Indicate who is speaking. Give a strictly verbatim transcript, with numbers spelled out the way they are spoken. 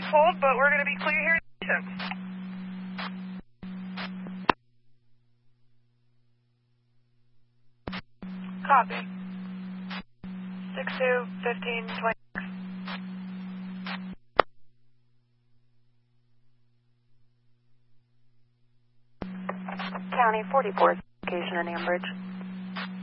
Speaker 1: hold, but we're going to be clear here. Copy. six two, fifteen, twenty.
Speaker 2: County forty-four, location in Ambridge.